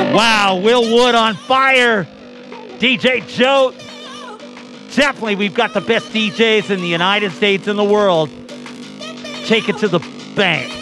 Wow, Will Wood on fire. DJ Joe. Definitely, we've got the best DJs in the United States and the world. Take it to the bank.